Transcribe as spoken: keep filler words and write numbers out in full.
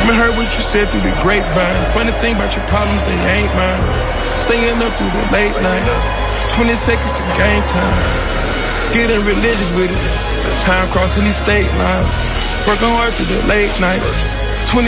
Haven't heard what you said through the grapevine. Funny thing about your problems, they ain't mine. Staying up through the late night. twenty seconds to game time. Getting religious with it. Time crossing these state lines. Working hard through the late nights.